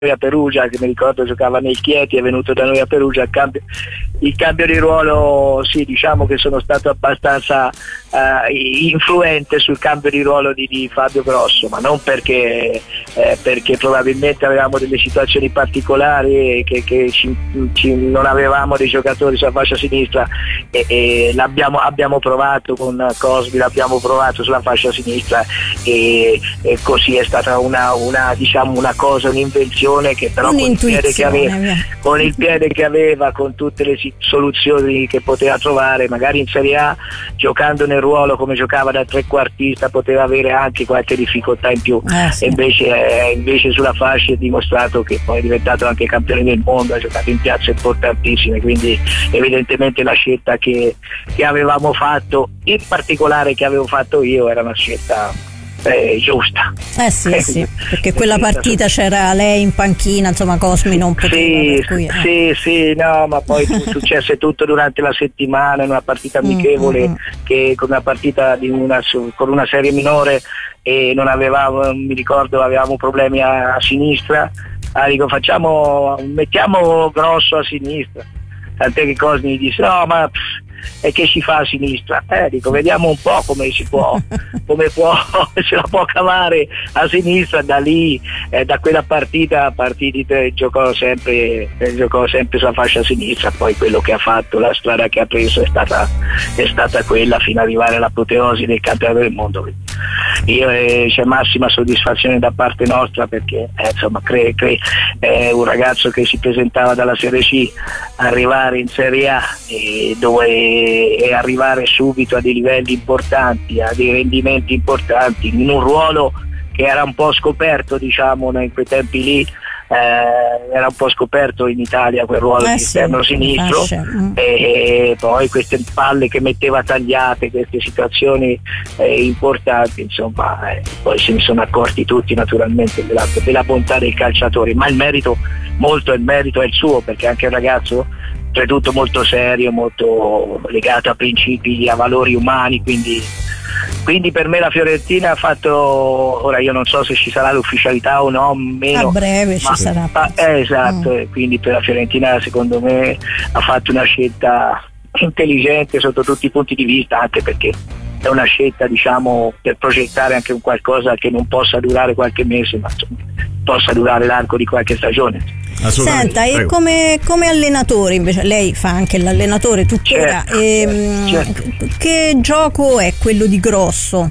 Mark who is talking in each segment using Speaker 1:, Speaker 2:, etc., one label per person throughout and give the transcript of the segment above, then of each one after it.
Speaker 1: a Perugia, che mi ricordo giocava nel Chieti, è venuto da noi a Perugia. Il cambio di ruolo, sì, diciamo che sono stato abbastanza influente sul cambio di ruolo di Fabio Grosso, ma non perché probabilmente avevamo delle situazioni particolari che non avevamo dei giocatori sulla fascia sinistra e abbiamo provato con Cosmi, l'abbiamo provato sulla fascia sinistra e così è stata una cosa, un'invenzione che però con il piede che aveva, con tutte le soluzioni che poteva trovare, magari in Serie A giocando nel ruolo come giocava da trequartista poteva avere anche qualche difficoltà in più, sì. E invece sulla fascia è dimostrato che poi è diventato anche campione del mondo, ha giocato in piazze importantissime, quindi evidentemente la scelta che avevamo fatto, in particolare che avevo fatto io, era una scelta giusta.
Speaker 2: Sì, perché quella partita c'era lei in panchina, insomma Cosmi non poteva.
Speaker 1: Sì, no, ma poi successe tutto durante la settimana, in una partita amichevole, che con una partita con una serie minore e mi ricordo avevamo problemi a sinistra, dico mettiamo Grosso a sinistra, tant'è che Cosmi disse no ma e che ci fa a sinistra? Dico vediamo un po' come se la può cavare a sinistra. Da lì, da quella partita giocò sempre sulla fascia sinistra, poi quello che ha fatto, la strada che ha preso è stata quella fino ad arrivare all'apoteosi del campionato del mondo. C'è massima soddisfazione da parte nostra perché un ragazzo che si presentava dalla Serie C, arrivare in Serie A e arrivare subito a dei livelli importanti, a dei rendimenti importanti, in un ruolo che era un po' scoperto, diciamo, in quei tempi lì, era un po' scoperto in Italia quel ruolo di esterno sinistro, e poi queste palle che metteva tagliate, queste situazioni importanti, insomma, poi se ne sono accorti tutti naturalmente della bontà dei calciatori, ma il merito è il suo, perché anche il ragazzo è tutto molto serio, molto legato a principi, a valori umani, quindi per me la Fiorentina ha fatto, ora io non so se ci sarà l'ufficialità o no, meno,
Speaker 2: a breve ci sarà.
Speaker 1: Esatto, quindi per la Fiorentina secondo me ha fatto una scelta intelligente sotto tutti i punti di vista, anche perché è una scelta, diciamo, per progettare anche un qualcosa che non possa durare qualche mese, ma possa durare l'arco di qualche stagione.
Speaker 2: Senta, e come allenatore invece, lei fa anche l'allenatore tuttora,
Speaker 1: certo.
Speaker 2: Che gioco è quello di Grosso?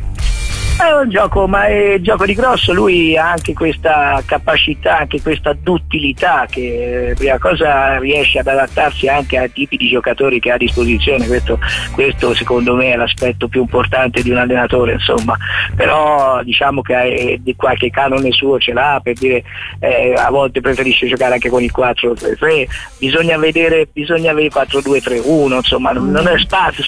Speaker 1: È un gioco, ma è il gioco di Grosso, lui ha anche questa capacità, anche questa duttilità, che prima cosa riesce ad adattarsi anche ai tipi di giocatori che ha a disposizione. Questo secondo me è l'aspetto più importante di un allenatore, insomma, però diciamo che qualche canone suo ce l'ha, per dire a volte preferisce giocare anche con il 4-3-3, bisogna vedere 4-2-3-1, insomma, non è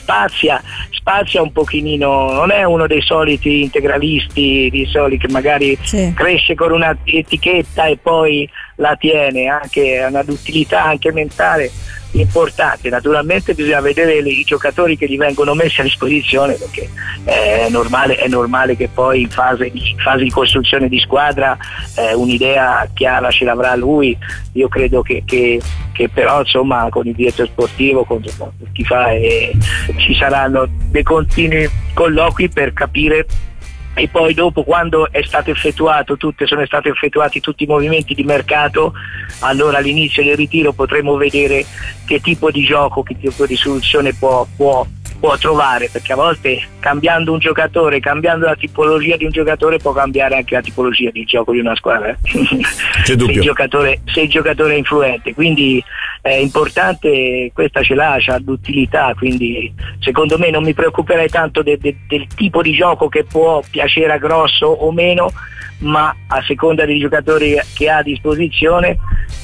Speaker 1: spazia un pochino, non è uno dei soliti integralisti di solito che magari cresce con una etichetta e poi la tiene, anche una duttilità anche mentale importante. Naturalmente bisogna vedere i giocatori che gli vengono messi a disposizione, perché è normale che poi in fase di costruzione di squadra un'idea chiara ce l'avrà lui. Io credo che però insomma con il direttore sportivo, con chi fa, ci saranno dei continui colloqui per capire, e poi dopo, quando sono stati effettuati tutti i movimenti di mercato, allora all'inizio del ritiro potremo vedere che tipo di gioco, che tipo di soluzione può trovare, perché a volte cambiando un giocatore, cambiando la tipologia di un giocatore, può cambiare anche la tipologia di gioco di una squadra.
Speaker 3: C'è dubbio.
Speaker 1: Se il giocatore è influente, quindi è importante, questa c'ha l'utilità, quindi secondo me non mi preoccuperei tanto del tipo di gioco che può piacere a Grosso o meno, ma a seconda dei giocatori che ha a disposizione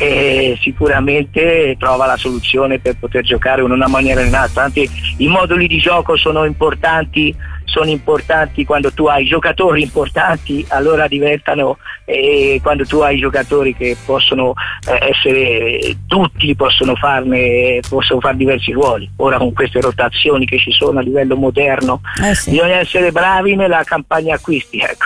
Speaker 1: sicuramente trova la soluzione per poter giocare in una maniera o in un'altra. Anche i moduli di gioco sono importanti sono importanti quando tu hai giocatori importanti, allora diventano, quando tu hai giocatori che possono essere, tutti possono fare diversi ruoli. Ora con queste rotazioni che ci sono a livello moderno, sì, bisogna essere bravi nella campagna acquisti, ecco,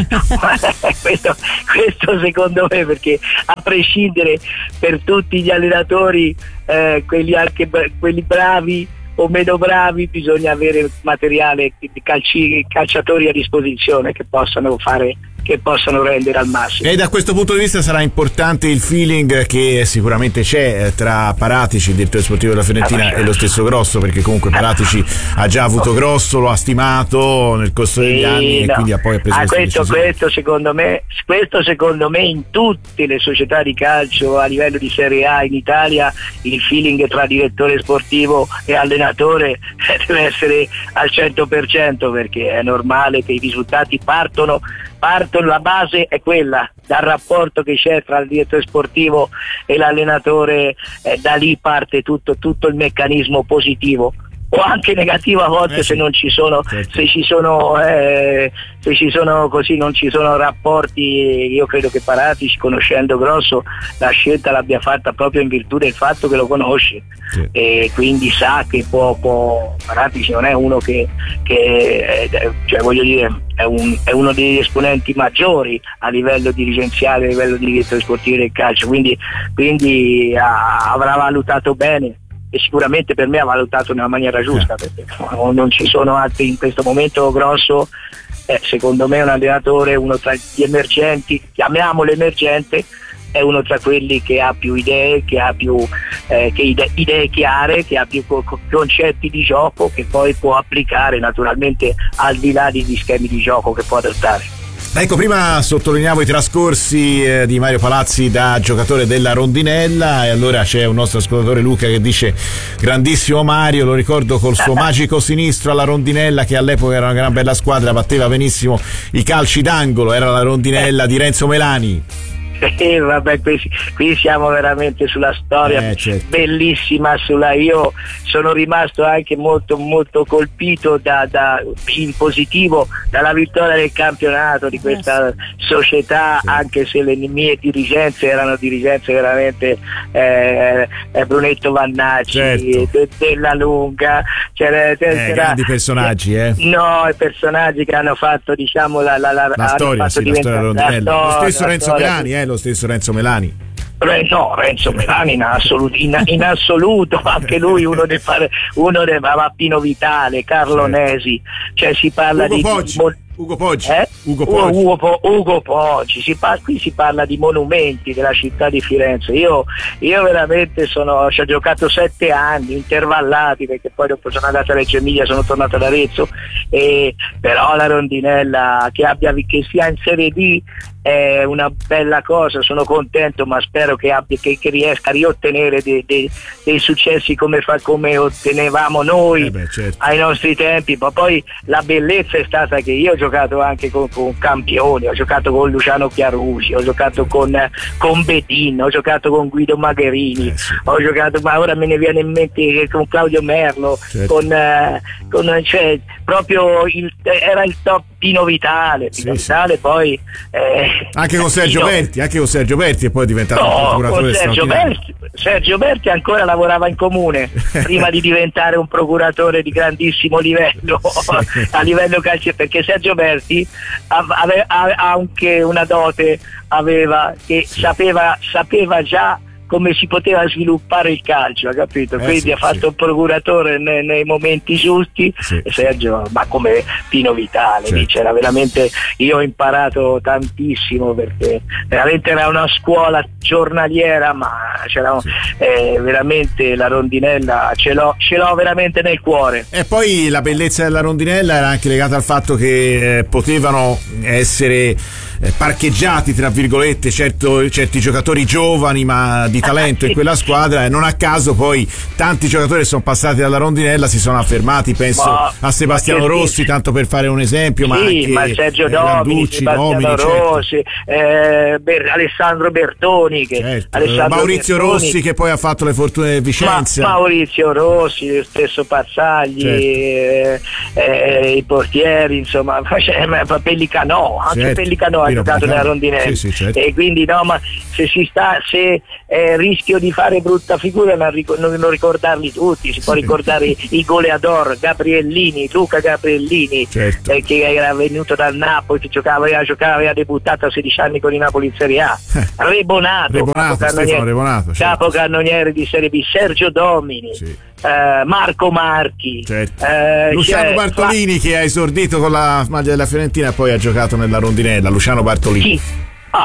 Speaker 1: questo secondo me, perché a prescindere, per tutti gli allenatori, quelli bravi o meno bravi, bisogna avere materiale, calciatori a disposizione che possano rendere al massimo.
Speaker 3: E da questo punto di vista sarà importante il feeling che sicuramente c'è tra Paratici, il direttore sportivo della Fiorentina, e lo stesso Grosso, perché comunque Paratici ha già avuto Grosso, lo ha stimato nel corso degli anni, e quindi ha poi preso
Speaker 1: questo secondo me in tutte le società di calcio a livello di Serie A in Italia, il feeling tra direttore sportivo e allenatore deve essere al 100%, perché è normale che i risultati partono, la base è quella, dal rapporto che c'è tra il direttore sportivo e l'allenatore, da lì parte tutto il meccanismo positivo o anche negativo a volte, se non ci sono, certo, se ci sono così, non ci sono rapporti. Io credo che Paratici, conoscendo Grosso, la scelta l'abbia fatta proprio in virtù del fatto che lo conosce, sì, e quindi sa che Paratici non è uno che cioè, voglio dire, è uno degli esponenti maggiori a livello dirigenziale, a livello di direttore sportivo del calcio, quindi avrà valutato bene, e sicuramente per me ha valutato nella maniera giusta, perché non ci sono altri in questo momento. Grosso secondo me è un allenatore, uno tra gli emergenti, chiamiamolo emergente, è uno tra quelli che ha più idee, che ha più idee chiare, che ha più concetti di gioco che poi può applicare naturalmente al di là degli schemi di gioco che può adottare.
Speaker 3: Ecco, prima sottolineavo i trascorsi di Mario Palazzi da giocatore della Rondinella, e allora c'è un nostro ascoltatore, Luca, che dice: grandissimo Mario, lo ricordo col suo magico sinistro alla Rondinella, che all'epoca era una gran bella squadra, batteva benissimo i calci d'angolo, era la Rondinella di Renzo Melani.
Speaker 1: Vabbè, qui siamo veramente sulla storia, certo, bellissima. Io sono rimasto anche molto molto colpito in positivo dalla vittoria del campionato di questa società, sì, anche se le mie dirigenze erano dirigenze veramente Brunetto Vannacci, certo, Della Lunga,
Speaker 3: grandi personaggi,
Speaker 1: no, i personaggi che hanno fatto, diciamo, la storia, sì, la storia Rondinella.
Speaker 3: Lo stesso Renzo Melani, lo stesso Renzo Melani.
Speaker 1: No, Renzo Melani in assoluto, anche lui uno dei Pino Vitale, Carlo Nesi, cioè si parla
Speaker 3: Ugo Poggi.
Speaker 1: Ugo Poggi. Qui si parla di monumenti della città di Firenze. Io veramente ci ho giocato 7 anni intervallati, perché poi dopo sono andato a Reggio Emilia, sono tornato ad Arezzo, però la Rondinella che sia in Serie D è una bella cosa, sono contento, ma spero che riesca a riottenere dei successi come ottenevamo noi, certo, ai nostri tempi. Ma poi la bellezza è stata che io ho giocato anche con campioni, ho giocato con Luciano Chiarusi, ho giocato con Bedin, ho giocato con Guido Magherini, sì, ho giocato, ma ora me ne viene in mente, con Claudio Merlo, certo, cioè proprio era il top Pino Vitale, Vitale, poi
Speaker 3: anche con Sergio Berti, e poi è diventato un procuratore straordinario.
Speaker 1: Sergio Berti ancora lavorava in comune prima di diventare un procuratore di grandissimo livello, sì, a livello calcio, perché Sergio Berti aveva anche una dote, che sì, sapeva già come si poteva sviluppare il calcio, ha capito? Quindi sì, ha fatto il procuratore nei momenti giusti, sì, Sergio, ma come Pino Vitale, certo, lì c'era veramente, io ho imparato tantissimo, perché veramente era una scuola giornaliera, ma c'era, sì, veramente la Rondinella ce l'ho veramente nel cuore.
Speaker 3: E poi la bellezza della Rondinella era anche legata al fatto che potevano essere parcheggiati tra virgolette certi giocatori giovani ma di talento in quella squadra, e non a caso poi tanti giocatori che sono passati dalla rondinella si sono affermati, penso a Sebastiano Rossi, tanto per fare un esempio, ma anche
Speaker 1: Sergio Domini, Sebastiano Rossi, Alessandro Bertoni,
Speaker 3: Maurizio Rossi che poi ha fatto le fortune del Vicenza,
Speaker 1: Maurizio Rossi, lo stesso Pazzagli, i portieri, insomma, Pellicanò, anche Pellicanò ha giocato nella rondinella,
Speaker 3: certo.
Speaker 1: E quindi no, ma se rischio di fare brutta figura non ricordarli tutti, si può ricordare i goleador Gabriellini, Luca Gabriellini,
Speaker 3: certo.
Speaker 1: Che era venuto dal Napoli, che aveva debuttato a 16 anni con il Napoli in Serie A, Rebonato, capocannoniere di Serie B, Sergio Domini, Marco Marchi,
Speaker 3: certo. Luciano Bartolini che ha esordito con la maglia della Fiorentina e poi ha giocato nella rondinella. Luciano Bartolini.
Speaker 1: Sì.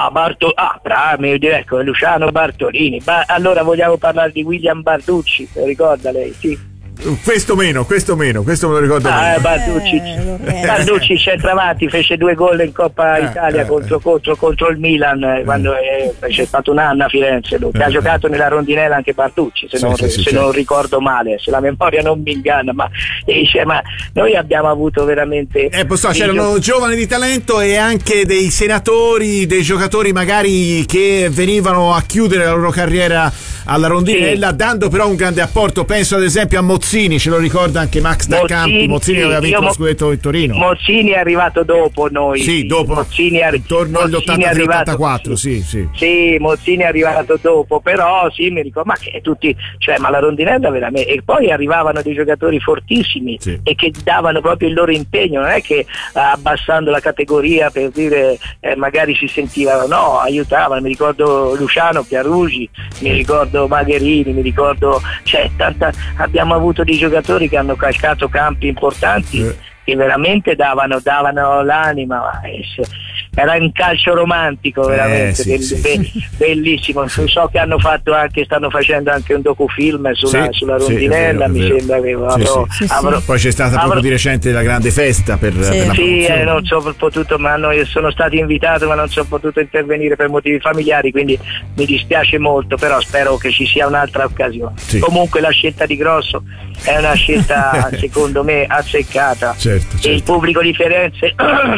Speaker 1: Ecco, Luciano Bartolini. Allora vogliamo parlare di William Barducci, lo ricorda lei? Sì.
Speaker 3: Questo me lo ricordo bene.
Speaker 1: Barducci centravanti, fece 2 gol in Coppa Italia contro il Milan quando c'è stato un anno a Firenze, che ha giocato nella rondinella anche Barducci, se non ricordo male, se la memoria non mi inganna, ma noi abbiamo avuto veramente
Speaker 3: c'erano giovani di talento e anche dei senatori, dei giocatori magari che venivano a chiudere la loro carriera alla rondinella, dando però un grande apporto. Penso ad esempio a Mozzini, ce lo ricorda anche Max Dal Campi. Mozzini aveva vinto lo scudetto in Torino.
Speaker 1: Mozzini è arrivato dopo noi.
Speaker 3: Dopo, intorno agli 83-84,
Speaker 1: Sì, Mozzini è arrivato dopo, però mi ricordo, ma che tutti, ma la rondinella veramente, e poi arrivavano dei giocatori fortissimi e che davano proprio il loro impegno, non è che abbassando la categoria per dire magari si sentivano, no, aiutavano. Mi ricordo Luciano Chiarugi, mi ricordo Magherini, mi ricordo, abbiamo avuto dei giocatori che hanno calcato campi importanti che veramente davano l'anima, era un calcio romantico veramente, bellissimo. So che stanno facendo anche un docufilm sulla rondinella, mi sembra che
Speaker 3: poi c'è stata proprio di recente la grande festa per la
Speaker 1: non sono potuto, ma sono stato invitato ma non sono potuto intervenire per motivi familiari, quindi mi dispiace molto, però spero che ci sia un'altra occasione. Comunque la scelta di Grosso è una scelta secondo me azzeccata.
Speaker 3: Certo.
Speaker 1: E il pubblico di Firenze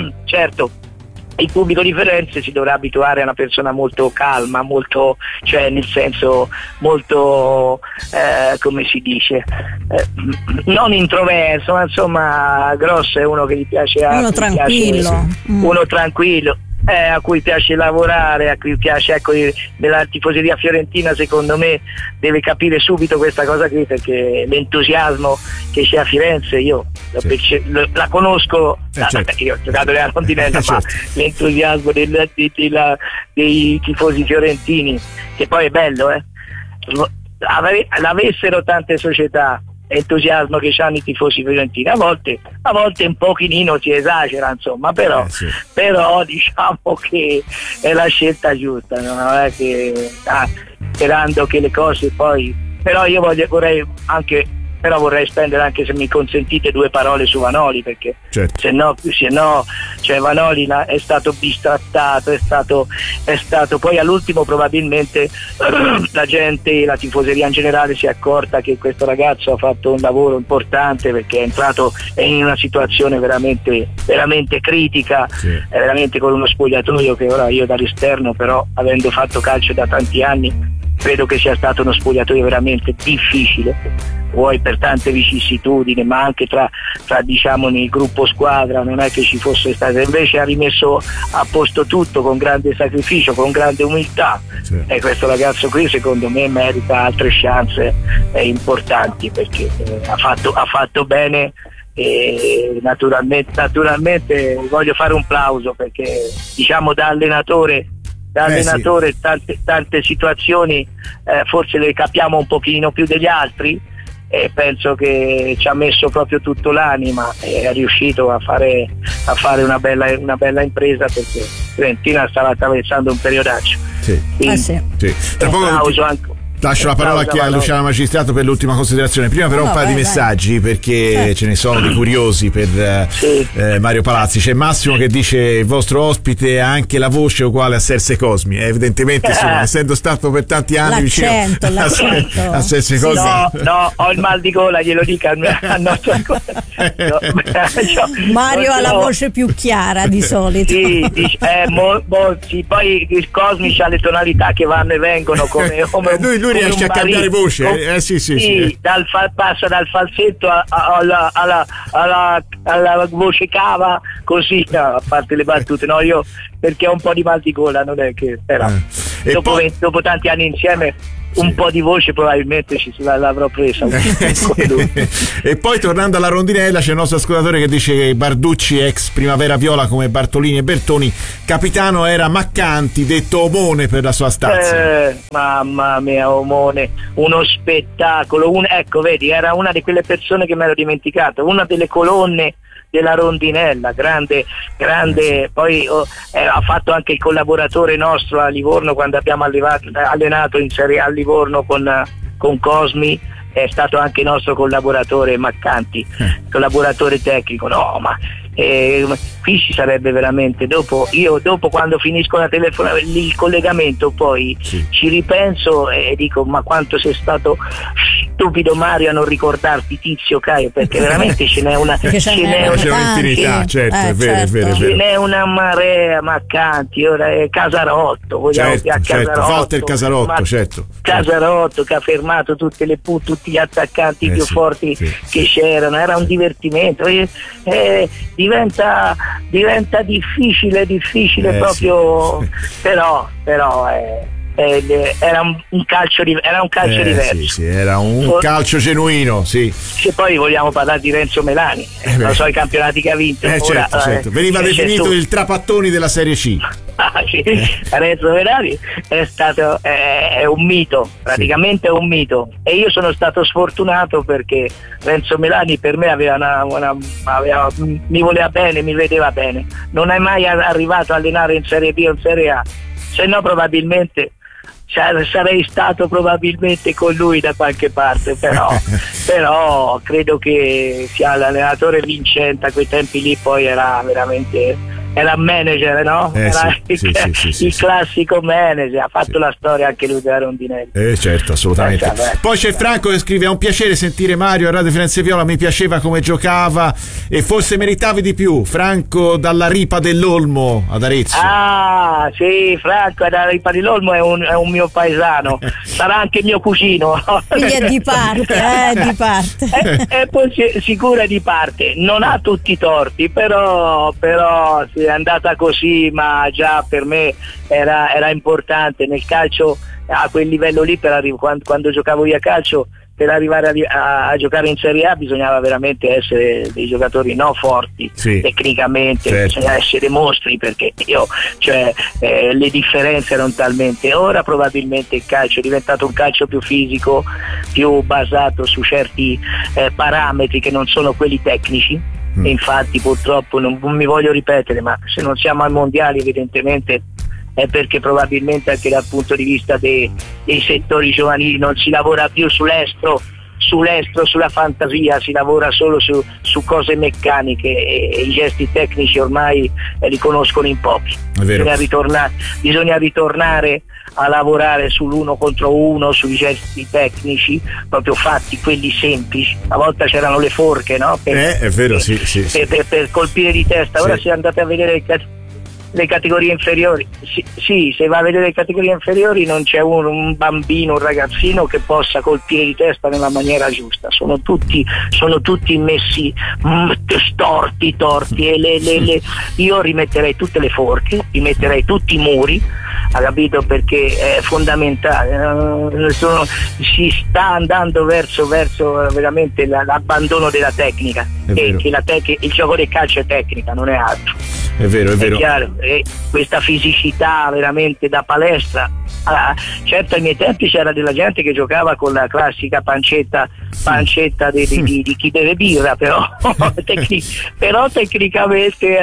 Speaker 1: il pubblico di Firenze si dovrà abituare a una persona molto calma, molto, nel senso molto come si dice, non introverso, ma insomma Grosso è uno che gli piace,
Speaker 2: uno tranquillo,
Speaker 1: uno tranquillo, a cui piace lavorare, a cui piace, nella tifoseria fiorentina secondo me deve capire subito questa cosa qui, perché l'entusiasmo che c'è a Firenze io la conosco, perché io ho giocato nella rondinella, ma l'entusiasmo dei tifosi fiorentini, che poi è bello, l'avessero tante società, entusiasmo che hanno i tifosi fiorentini, a volte un pochino si esagera, insomma, però diciamo che è la scelta giusta, non è che sperando che le cose poi, però io vorrei spendere, anche se mi consentite, 2 parole su Vanoli, perché se no Vanoli è stato bistrattato, è stato poi all'ultimo probabilmente la gente, la tifoseria in generale si è accorta che questo ragazzo ha fatto un lavoro importante, perché è entrato in una situazione veramente, veramente critica, veramente con uno spogliatoio che ora io dall'esterno, però avendo fatto calcio da tanti anni, credo che sia stato uno spogliatoio veramente difficile, vuoi per tante vicissitudini, ma anche tra diciamo nel gruppo squadra non è che ci fosse stato, invece ha rimesso a posto tutto con grande sacrificio, con grande umiltà, e questo ragazzo qui secondo me merita altre chance importanti, perché ha fatto bene. E naturalmente voglio fare un plauso, perché diciamo da allenatore tante situazioni forse le capiamo un pochino più degli altri, e penso che ci ha messo proprio tutto l'anima e è riuscito a fare una bella impresa, perché Fiorentina stava attraversando un periodaccio.
Speaker 3: Tra poco Lascio la parola a Luciano Magistrato per l'ultima considerazione. Prima però un paio di messaggi, perché ce ne sono di curiosi per Mario Palazzi. C'è Massimo che dice: il vostro ospite ha anche la voce uguale a Serse Cosmi. Evidentemente essendo stato per tanti anni vicino a Serse Cosmi.
Speaker 1: No, ho il mal di gola, glielo dica al nostro
Speaker 2: Mario ha la voce più chiara di solito.
Speaker 1: Sì, poi il Cosmi ha le tonalità che vanno e vengono come
Speaker 3: lui riesce a cambiare voce. Sì.
Speaker 1: Passa dal falsetto alla voce cava, così, a parte le battute. No, io perché ho un po' di mal di gola, non è che però dopo tanti anni insieme un po' di voce probabilmente l'avrò presa.
Speaker 3: E poi tornando alla rondinella c'è il nostro ascoltatore che dice che Barducci, ex Primavera Viola come Bartolini e Bertoni, capitano era Maccanti, detto Omone per la sua stazza.
Speaker 1: Mamma mia, Omone, uno spettacolo. Ecco, vedi, era una di quelle persone che mi ero dimenticato, una delle colonne della rondinella, grande, poi ha fatto anche il collaboratore nostro a Livorno quando abbiamo allenato in Serie A a Livorno con Cosmi, è stato anche il nostro collaboratore Maccanti, collaboratore tecnico. No, ma qui ci sarebbe veramente dopo quando finisco la telefonata, il collegamento, poi ci ripenso e dico: ma quanto sei stato stupido, Mario, a non ricordarti Tizio Caio, perché veramente ce n'è
Speaker 3: un'infinità, certo, è vero.
Speaker 1: Ce n'è una marea. Maccanti, ora è Casarotto, vogliamo
Speaker 3: Casarotto, Walter Casarotto,
Speaker 1: Casarotto che ha fermato tutti gli attaccanti più forti che c'erano, era un divertimento. Diventa difficile proprio, però era un calcio diverso.
Speaker 3: Era un calcio genuino, sì.
Speaker 1: Se poi vogliamo parlare di Renzo Melani, non so i campionati che ha vinto.
Speaker 3: Certo. Veniva definito il Trapattoni della Serie C.
Speaker 1: Renzo Melani è un mito, praticamente è un mito, e io sono stato sfortunato perché Renzo Melani per me mi voleva bene, mi vedeva bene, non è mai arrivato a allenare in Serie B o in Serie A, se no probabilmente sarei stato probabilmente con lui da qualche parte, però credo che sia l'allenatore vincente a quei tempi lì, poi era manager, no? Il classico manager, ha fatto la storia anche lui della rondinella.
Speaker 3: Certo, assolutamente. Poi c'è Franco che scrive: è un piacere sentire Mario a Radio Firenze Viola, mi piaceva come giocava e forse meritavi di più. Franco dalla Ripa dell'Olmo ad Arezzo.
Speaker 1: Ah sì, Franco dalla Ripa dell'Olmo è un mio paesano, sarà anche mio cugino.
Speaker 2: Quindi è di parte, di parte.
Speaker 1: È poi sicuro è di parte, non ha tutti i torti, però sì, è andata così, ma già per me era importante nel calcio a quel livello lì, quando giocavo io a calcio, per arrivare a giocare in Serie A bisognava veramente essere dei giocatori forti tecnicamente, bisogna essere mostri, perché le differenze erano talmente. Ora probabilmente il calcio è diventato un calcio più fisico, più basato su certi parametri che non sono quelli tecnici. E infatti purtroppo non mi voglio ripetere, ma se non siamo ai mondiali evidentemente è perché probabilmente anche dal punto di vista dei settori giovanili non si lavora più sull'estro, sulla fantasia, si lavora solo su cose meccaniche e i gesti tecnici ormai li conoscono in pochi. Bisogna ritornare a lavorare sull'1 contro 1, sui gesti tecnici proprio fatti, quelli semplici. Una volta c'erano le forche, no?
Speaker 3: È vero, sì.
Speaker 1: Per colpire di testa. Ora se andate a vedere le categorie inferiori, se va a vedere le categorie inferiori non c'è un bambino, un ragazzino che possa colpire di testa nella maniera giusta, sono tutti messi storti e io rimetterei tutte le forche, rimetterei tutti i muri, ha capito, perché è fondamentale. Si sta andando verso veramente l'abbandono della tecnica, il gioco del calcio è tecnica, non è altro.
Speaker 3: È vero.
Speaker 1: È chiaro, e questa fisicità veramente da palestra. Certo, ai miei tempi c'era della gente che giocava con la classica pancetta di chi beve birra, però tecnicamente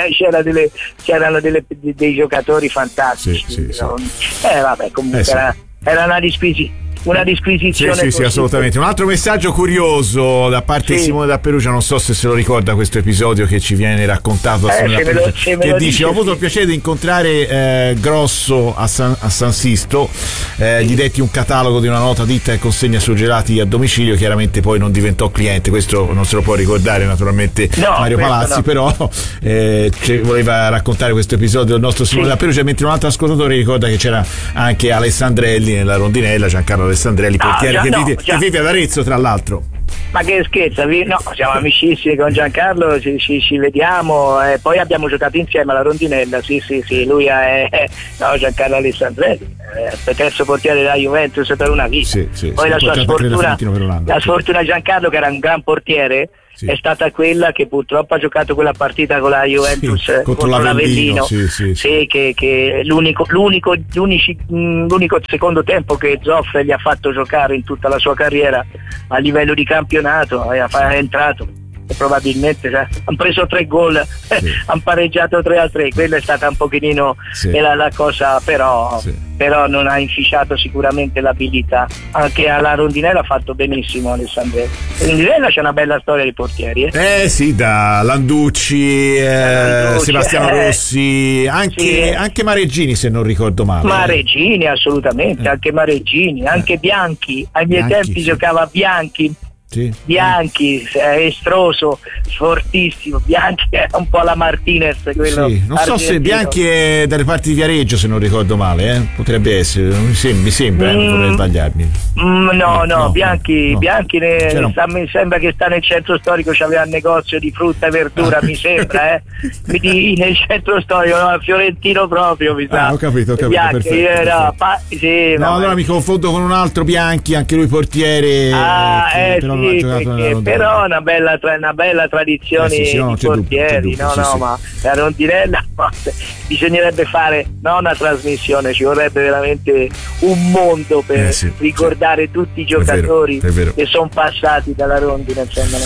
Speaker 1: c'erano dei giocatori fantastici.
Speaker 3: Sì.
Speaker 1: Vabbè, comunque era una disquisizione.
Speaker 3: Sì, assolutamente. Un altro messaggio curioso da parte di Simone da Perugia, non so se lo ricorda questo episodio che ci viene raccontato da Simone da Perugia, che dice: ho avuto il piacere di incontrare Grosso a San Sisto, gli detti un catalogo di una nota ditta e consegna surgelati a domicilio, chiaramente poi non diventò cliente, questo non se lo può ricordare naturalmente Mario Palazzi, però voleva raccontare questo episodio del nostro Simone da Perugia, mentre un altro ascoltatore ricorda che c'era anche Alessandrelli nella rondinella, Giancarlo Alessandrelli, portiere che vive ad Arezzo, tra l'altro.
Speaker 1: Ma che scherza, no, siamo amicissimi con Giancarlo, ci vediamo, poi abbiamo giocato insieme alla rondinella, sì, lui è Giancarlo Alessandrelli, terzo portiere della Juventus per una vita. Poi la sua sfortuna Giancarlo, che era un gran portiere, è stata quella che purtroppo ha giocato quella partita con la Juventus contro l'Avellino, che l'unico secondo tempo che Zoff gli ha fatto giocare in tutta la sua carriera a livello di campionato, è entrato e probabilmente hanno preso 3 gol, hanno pareggiato 3-3, quella è stata un pochino la cosa, però non ha inficiato sicuramente l'abilità. Anche alla rondinella ha fatto benissimo Alessandro. Rondinella c'è una bella storia di portieri.
Speaker 3: Sì, da Landucci, Sebastiano Rossi, anche Mareggini, se non ricordo male.
Speaker 1: Mareggini, assolutamente, anche Mareggini, anche Bianchi, ai miei tempi giocava Bianchi. Bianchi, estroso, fortissimo. Bianchi è un po' la Martinez, quello
Speaker 3: non so se Bianchi è dalle parti di Viareggio, se non ricordo male, potrebbe essere, mi sembra, non vorrei sbagliarmi.
Speaker 1: No, Bianchi mi sembra che sta nel centro storico, c'aveva un negozio di frutta e verdura, mi sembra, nel centro storico, Fiorentino proprio, mi sa.
Speaker 3: Ho capito,
Speaker 1: Bianchi,
Speaker 3: perfetto. Allora mi confondo con un altro Bianchi, anche lui portiere,
Speaker 1: però una bella tradizione di portieri, ma la rondinella bisognerebbe fare una trasmissione, ci vorrebbe veramente un mondo per ricordare tutti i giocatori che sono passati dalla rondine,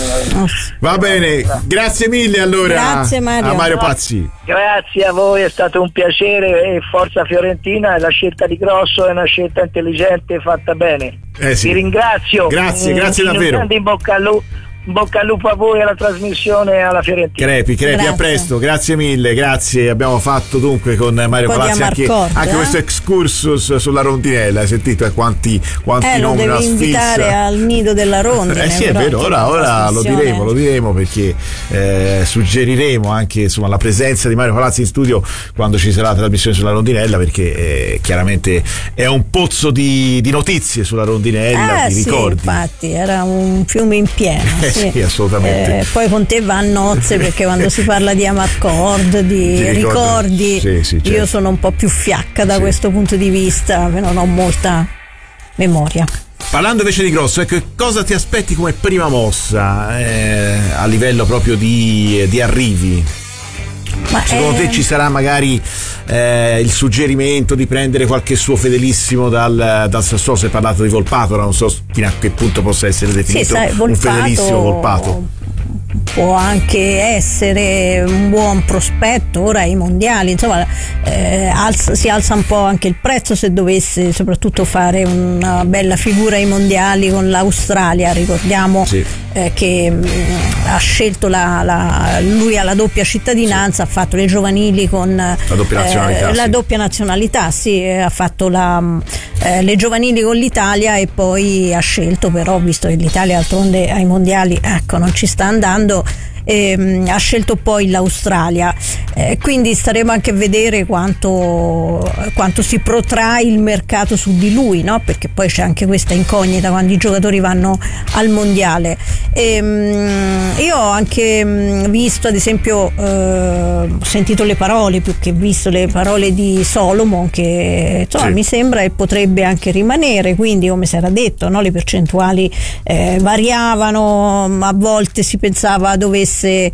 Speaker 3: Va bene, grazie mille allora.
Speaker 2: Grazie Mario.
Speaker 3: A Mario Pazzi.
Speaker 1: Grazie a voi, è stato un piacere, e forza Fiorentina, la scelta di Grosso è una scelta intelligente fatta bene. Vi ringrazio.
Speaker 3: Grazie davvero.
Speaker 1: In bocca al lupo a voi, alla trasmissione e alla Fiorentina.
Speaker 3: Crepi, a presto, grazie mille, grazie. Abbiamo fatto dunque con Mario Palazzi anche questo excursus sulla rondinella. Hai sentito quanti
Speaker 2: lo
Speaker 3: nomi,
Speaker 2: devi invitare al nido della rondine.
Speaker 3: Sì, è vero, ora lo diremo perché suggeriremo anche la presenza di Mario Palazzi in studio quando ci sarà la trasmissione sulla rondinella, perché chiaramente è un pozzo di notizie sulla rondinella, di ricordi. Infatti
Speaker 2: era un fiume in pieno.
Speaker 3: Sì, assolutamente.
Speaker 2: Poi con te va a nozze, perché quando si parla di Amarcord, di ricordi, io sono un po' più fiacca da questo punto di vista, non ho molta memoria.
Speaker 3: Parlando invece di Grosso, cosa ti aspetti come prima mossa a livello proprio di arrivi? Secondo te ci sarà magari il suggerimento di prendere qualche suo fedelissimo dal Sassuolo? Si è parlato di Volpato, non so fino a che punto possa essere definito un fedelissimo Volpato.
Speaker 2: Può anche essere un buon prospetto ora ai mondiali, insomma si alza un po' anche il prezzo se dovesse soprattutto fare una bella figura ai mondiali con l'Australia. Ricordiamo che ha scelto lui ha la doppia cittadinanza, ha fatto le giovanili con la doppia nazionalità, ha fatto le giovanili con l'Italia e poi ha scelto, però visto che l'Italia d'altronde ai mondiali non ci sta andando, ha scelto poi l'Australia, quindi staremo anche a vedere quanto si protrae il mercato su di lui, no? Perché poi c'è anche questa incognita quando i giocatori vanno al mondiale. Io ho anche visto, ad esempio, ho sentito le parole, più che visto le parole di Solomon, che mi sembra e potrebbe anche rimanere, quindi come si era detto, no? Le percentuali variavano, a volte si pensava dovesse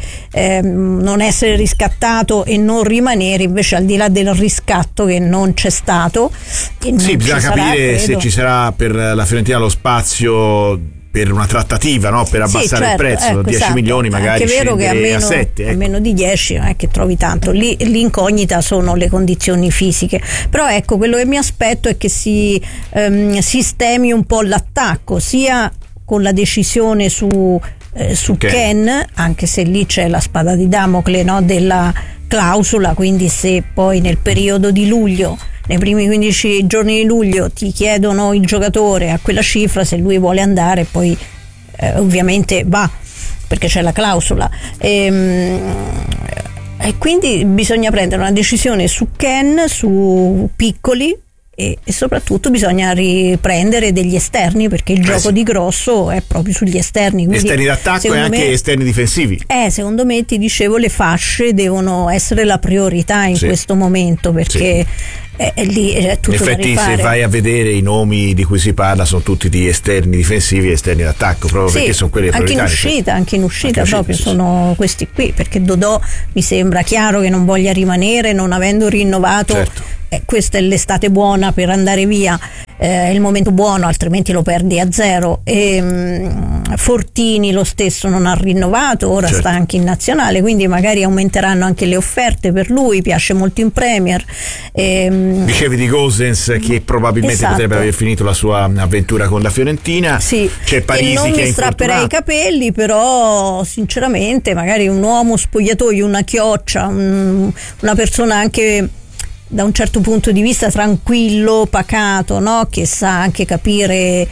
Speaker 2: non essere riscattato e non rimanere, invece al di là del riscatto che non c'è stato,
Speaker 3: bisogna capire se ci sarà per la Fiorentina lo spazio per una trattativa, no? Per abbassare il prezzo da 10 milioni magari
Speaker 2: è vero che a
Speaker 3: 7, ecco.
Speaker 2: A meno di 10 non è che trovi tanto, lì l'incognita sono le condizioni fisiche, però ecco, quello che mi aspetto è che si sistemi un po' l'attacco, sia con la decisione su Ken, anche se lì c'è la spada di Damocle, no, della clausola, quindi se poi nel periodo di luglio, nei primi 15 giorni di luglio ti chiedono il giocatore a quella cifra, se lui vuole andare poi ovviamente va, perché c'è la clausola, e quindi bisogna prendere una decisione su Ken, su Piccoli, e soprattutto bisogna riprendere degli esterni, perché il gioco di Grosso è proprio sugli esterni, quindi
Speaker 3: esterni d'attacco e anche esterni difensivi. Secondo
Speaker 2: me, ti dicevo, le fasce devono essere la priorità in questo momento, perché lì è tutto da rifare. In effetti, se vai a vedere i nomi di cui si parla sono tutti di esterni difensivi e esterni d'attacco, proprio perché sono quelli prioritari. Anche in uscita proprio sono questi qui, perché Dodò mi sembra chiaro che non voglia rimanere, non avendo rinnovato. Certo. Questa è l'estate buona per andare via, è il momento buono, altrimenti lo perdi a zero. Fortini lo stesso non ha rinnovato, ora sta anche in nazionale, quindi magari aumenteranno anche le offerte per lui, piace molto in Premier.
Speaker 3: Dicevi di Gosens, che probabilmente potrebbe aver finito la sua avventura con la Fiorentina. C'è Parisi,
Speaker 2: non
Speaker 3: che
Speaker 2: mi strapperei i capelli, però sinceramente magari un uomo spogliatoio, una chioccia, una persona anche da un certo punto di vista tranquillo, pacato, no? Che sa anche capire,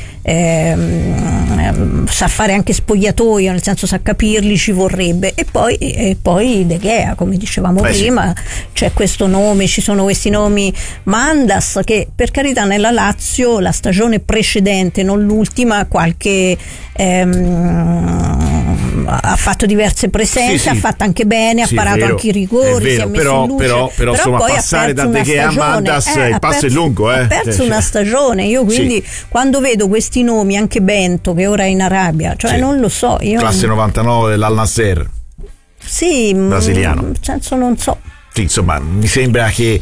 Speaker 2: sa fare anche spogliatoio, nel senso sa capirli, ci vorrebbe. E poi De Gea, come dicevamo prima, c'è questo nome, ci sono questi nomi. Mandas, che per carità nella Lazio la stagione precedente, non l'ultima, qualche ha fatto diverse presenze, ha fatto anche bene, ha parato anche i rigori, si è messo in luce,
Speaker 3: però insomma,
Speaker 2: poi
Speaker 3: passare da De Gea a Mandas il passo è lungo,
Speaker 2: ha perso una stagione. Io quindi quando vedo questi nomi, anche Bento che ora è in Arabia, non lo so, io
Speaker 3: classe 99 dell'Al Nassr, brasiliano,
Speaker 2: nel senso non so.
Speaker 3: Insomma, mi sembra che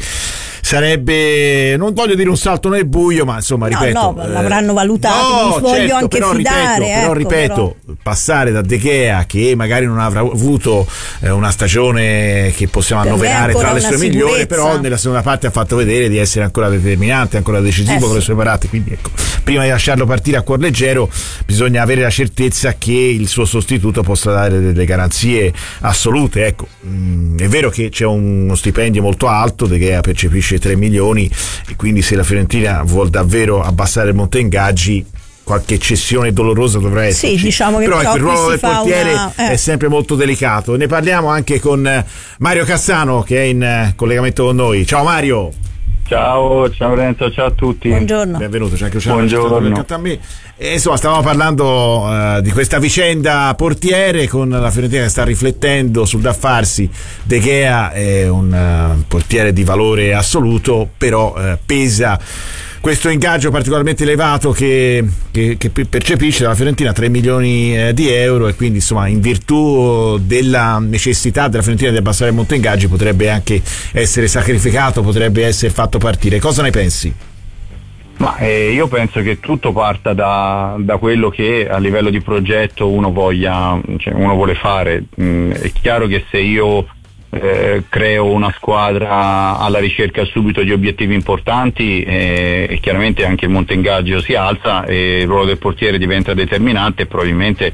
Speaker 3: sarebbe, non voglio dire un salto nel buio, ma insomma, ripeto,
Speaker 2: l'avranno valutato, voglio anche fidare,
Speaker 3: ripeto, passare da De Gea, che magari non avrà avuto una stagione che possiamo annoverare tra le sue migliori, però nella seconda parte ha fatto vedere di essere ancora determinante, ancora decisivo con le sue parate, quindi ecco, prima di lasciarlo partire a cuor leggero bisogna avere la certezza che il suo sostituto possa dare delle garanzie assolute. Ecco, è vero che c'è uno stipendio molto alto, De Gea percepisce 3 milioni, e quindi se la Fiorentina vuol davvero abbassare il monte ingaggi, qualche cessione dolorosa dovrà esserci.
Speaker 2: Diciamo che
Speaker 3: però il ruolo del portiere è sempre molto delicato. Ne parliamo anche con Mario Cassano, che è in collegamento con noi. Ciao Mario.
Speaker 4: Ciao Renzo, ciao a tutti.
Speaker 2: Buongiorno.
Speaker 3: Benvenuto, c'è anche Luciano.
Speaker 4: Buongiorno.
Speaker 3: A me. Insomma, stavamo parlando di questa vicenda portiere, con la Fiorentina che sta riflettendo sul da farsi. De Gea è un portiere di valore assoluto, però pesa questo ingaggio particolarmente elevato che percepisce dalla Fiorentina, 3 milioni di euro, e quindi insomma, in virtù della necessità della Fiorentina di abbassare il monte ingaggi, potrebbe anche essere sacrificato, potrebbe essere fatto partire. Cosa ne pensi?
Speaker 4: Ma io penso che tutto parta da quello che a livello di progetto uno vuole fare. È chiaro che se io creo una squadra alla ricerca subito di obiettivi importanti, e chiaramente anche il monte ingaggio si alza e il ruolo del portiere diventa determinante, e probabilmente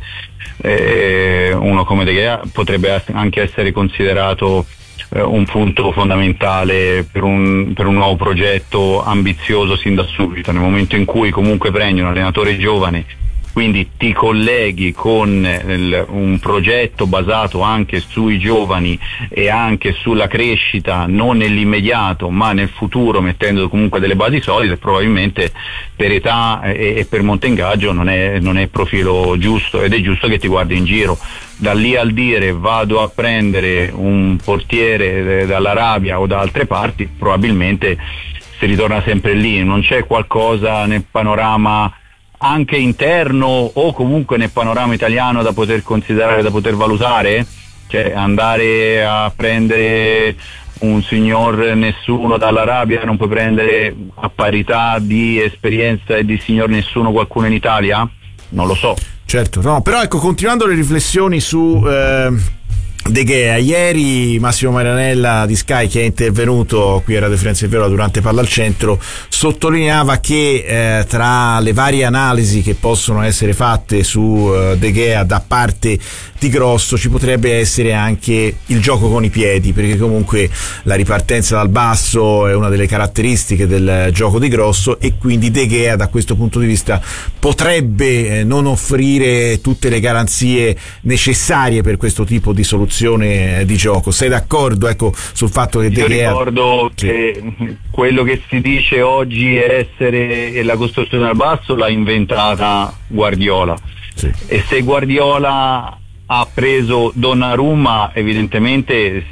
Speaker 4: uno come De Gea potrebbe anche essere considerato un punto fondamentale per un nuovo progetto ambizioso sin da subito, nel momento in cui comunque prendi un allenatore giovane, quindi ti colleghi con un progetto basato anche sui giovani e anche sulla crescita, non nell'immediato ma nel futuro, mettendo comunque delle basi solide. Probabilmente per età e per monte ingaggio non è il profilo giusto, ed è giusto che ti guardi in giro. Da lì al dire vado a prendere un portiere dall'Arabia o da altre parti, probabilmente si ritorna sempre lì. Non c'è qualcosa nel panorama anche interno o comunque nel panorama italiano da poter considerare, da poter valutare? Cioè, andare a prendere un signor nessuno dall'Arabia, non puoi prendere a parità di esperienza e di signor nessuno qualcuno in Italia? Non lo so.
Speaker 3: Certo, no, però ecco, continuando le riflessioni su De Gea, ieri Massimo Marianella di Sky, che è intervenuto qui a Radio Firenze Vero durante Palla al Centro, sottolineava che tra le varie analisi che possono essere fatte su De Gea da parte di Grosso ci potrebbe essere anche il gioco con i piedi, perché comunque la ripartenza dal basso è una delle caratteristiche del gioco di Grosso, e quindi De Gea da questo punto di vista potrebbe non offrire tutte le garanzie necessarie per questo tipo di soluzione di gioco. Sei d'accordo, ecco, sul fatto che De Gea...
Speaker 4: Io ricordo che quello che si dice oggi essere la costruzione dal basso l'ha inventata Guardiola,
Speaker 3: sì.
Speaker 4: E se Guardiola ha preso Donnarumma, evidentemente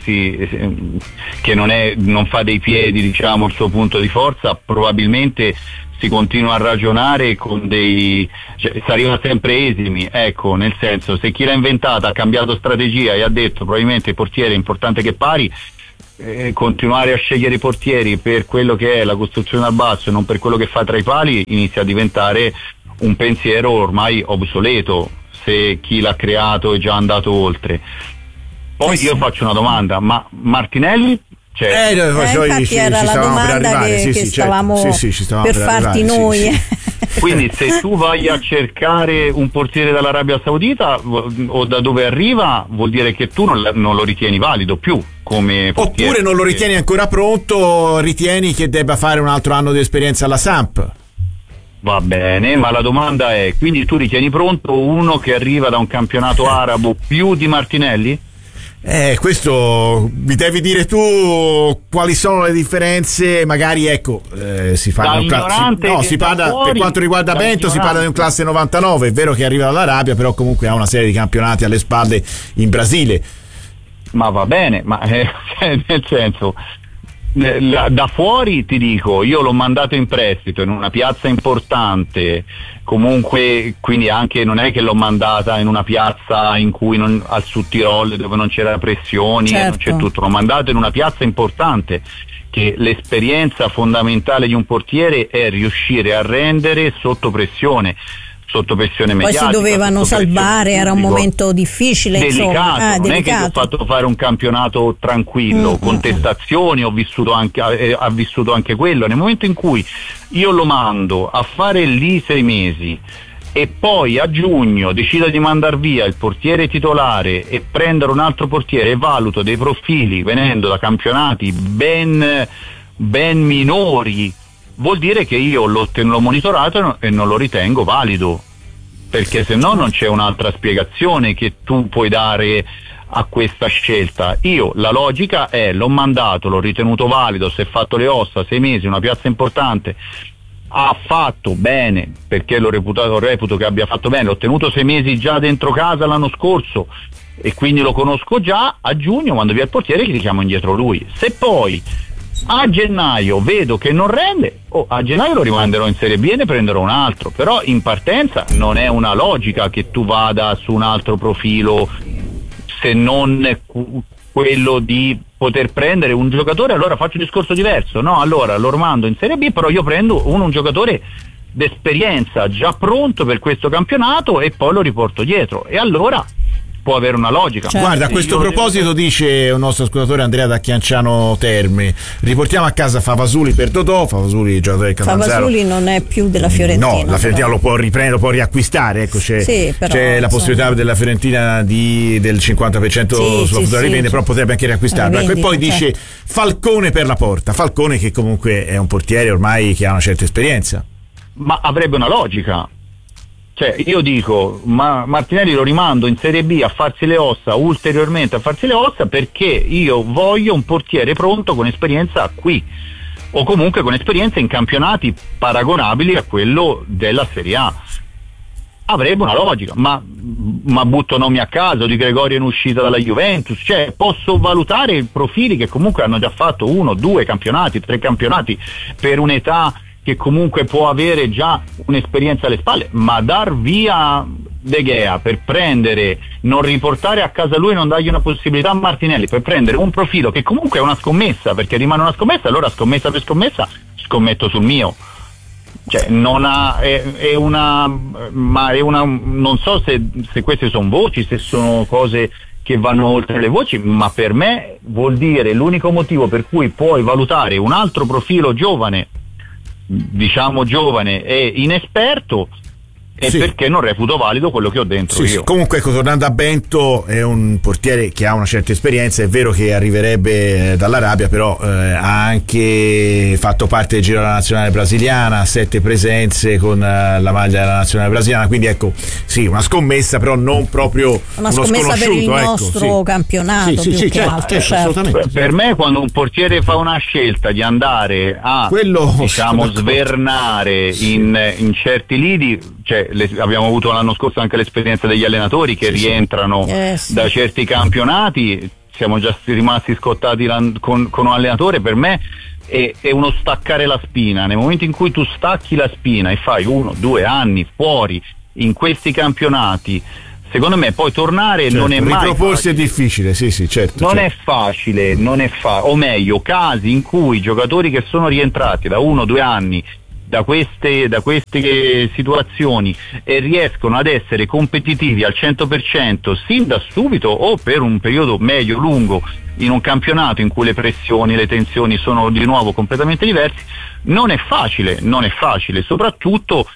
Speaker 4: che non fa dei piedi, diciamo, il suo punto di forza, probabilmente si continua a ragionare con si arriva sempre esimi, ecco, nel senso, se chi l'ha inventata ha cambiato strategia e ha detto probabilmente il portiere è importante che pari, continuare a scegliere i portieri per quello che è la costruzione al basso e non per quello che fa tra i pali inizia a diventare un pensiero ormai obsoleto, se chi l'ha creato è già andato oltre. Poi io faccio una domanda, ma Martinelli?
Speaker 2: Infatti era la domanda che stavamo per farti noi.
Speaker 4: Sì. Quindi se tu vai a cercare un portiere dall'Arabia Saudita o da dove arriva, vuol dire che tu non lo ritieni valido più come portiere.
Speaker 3: Oppure non lo ritieni ancora pronto, ritieni che debba fare un altro anno di esperienza alla Samp.
Speaker 4: Va bene, ma la domanda è, quindi tu ritieni pronto uno che arriva da un campionato arabo più di Martinelli?
Speaker 3: Questo mi devi dire tu quali sono le differenze, magari ecco, si parla per quanto riguarda Bento si parla di un classe 99, è vero che arriva dall'Arabia, però comunque ha una serie di campionati alle spalle in Brasile.
Speaker 4: Ma va bene, ma nel senso, da fuori ti dico, io l'ho mandato in prestito in una piazza importante, comunque, quindi anche non è che l'ho mandata in una piazza in cui al Sud Tirol, dove non c'era pressioni,
Speaker 2: certo.
Speaker 4: Non c'è tutto, l'ho mandato in una piazza importante, che l'esperienza fondamentale di un portiere è riuscire a rendere sotto pressione mediatica.
Speaker 2: Poi si dovevano salvare, era un momento difficile,
Speaker 4: delicato,
Speaker 2: insomma.
Speaker 4: Non è che ho fatto fare un campionato tranquillo, contestazioni, ha vissuto anche quello. Nel momento in cui io lo mando a fare lì 6 mesi e poi a giugno decido di mandar via il portiere titolare e prendere un altro portiere e valuto dei profili venendo da campionati ben minori, vuol dire che io l'ho monitorato e non lo ritengo valido, perché se no non c'è un'altra spiegazione che tu puoi dare a questa scelta. Io la logica è: l'ho mandato, l'ho ritenuto valido, si è fatto le ossa, 6 mesi, una piazza importante, ha fatto bene, perché reputo che abbia fatto bene, l'ho tenuto 6 mesi già dentro casa l'anno scorso e quindi lo conosco già. A giugno, quando via il portiere, che richiamo indietro lui. Se poi a gennaio vedo che non rende, a gennaio lo rimanderò in Serie B e ne prenderò un altro, però in partenza non è una logica che tu vada su un altro profilo, se non quello di poter prendere un giocatore. Allora faccio un discorso diverso, no? Allora lo rimando in Serie B, però io prendo un giocatore d'esperienza già pronto per questo campionato e poi lo riporto dietro, e allora può avere una logica.
Speaker 2: Certo.
Speaker 3: Guarda, a questo proposito dice un nostro ascoltatore, Andrea da Chianciano Terme: riportiamo a casa Favasuli per Dodò. Favasuli, giocatore del Catanzaro.
Speaker 2: Favasuli non è più della Fiorentina.
Speaker 3: No, la Fiorentina lo può riprendere, lo può riacquistare, ecco, c'è la possibilità della Fiorentina del 50% sulla futura rivendita, però potrebbe anche riacquistarlo. Ecco, e poi dice Falcone per la porta. Falcone, che comunque è un portiere ormai che ha una certa esperienza.
Speaker 4: Ma avrebbe una logica. Cioè, io dico, ma Martinelli lo rimando in Serie B a farsi le ossa, ulteriormente a farsi le ossa, perché io voglio un portiere pronto con esperienza qui, o comunque con esperienza in campionati paragonabili a quello della Serie A. Avrebbe una logica, ma butto nomi a caso, Di Gregorio in uscita dalla Juventus, cioè posso valutare profili che comunque hanno già fatto 1, 2 campionati, 3 campionati per un'età che comunque può avere già un'esperienza alle spalle, ma dar via De Gea per prendere, non riportare a casa lui, non dargli una possibilità a Martinelli, per prendere un profilo che comunque è una scommessa, perché rimane una scommessa, allora scommessa per scommessa scommetto sul mio. cioè non ha, è una, non so se queste sono voci, se sono cose che vanno oltre le voci, ma per me vuol dire l'unico motivo per cui puoi valutare un altro profilo giovane, diciamo giovane e inesperto, e sì, perché non reputo valido quello che ho dentro io.
Speaker 3: Sì. Comunque, ecco, tornando a Bento, è un portiere che ha una certa esperienza, è vero che arriverebbe dall'Arabia, però ha anche fatto parte del giro della nazionale brasiliana, 7 presenze con la maglia della nazionale brasiliana, quindi ecco, sì, una scommessa, però non proprio
Speaker 2: una scommessa per il nostro campionato, più che
Speaker 3: certo,
Speaker 2: altro,
Speaker 3: assolutamente.
Speaker 4: Per me, quando un portiere fa una scelta di andare a svernare in certi lidi, cioè abbiamo avuto l'anno scorso anche l'esperienza degli allenatori che rientrano da certi campionati, siamo già rimasti scottati con un allenatore. Per me è uno staccare la spina. Nel momento in cui tu stacchi la spina e fai 1-2 anni fuori in questi campionati, secondo me poi tornare non è mai
Speaker 3: riproporsi facile. È difficile, sì, certo.
Speaker 4: Non è facile, o meglio, casi in cui giocatori che sono rientrati da 1-2 anni da queste situazioni e riescono ad essere competitivi al 100% sin da subito o per un periodo medio-lungo in un campionato in cui le pressioni, le tensioni sono di nuovo completamente diversi, non è facile, soprattutto